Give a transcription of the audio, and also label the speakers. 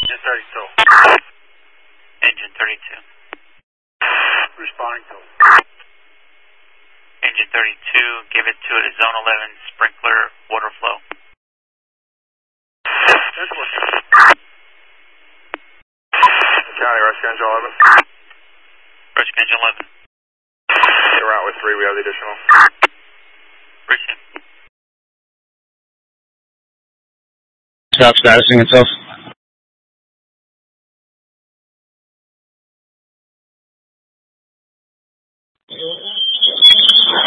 Speaker 1: Engine 32.
Speaker 2: Engine 32.
Speaker 1: Responding to.
Speaker 2: Engine 32, give it to a Zone 11 sprinkler water flow.
Speaker 1: That's working. County, Rescue Engine 11.
Speaker 2: Rescue Engine 11.
Speaker 1: Get route with 3, we have the additional.
Speaker 2: Receive.
Speaker 3: Stop statusing itself.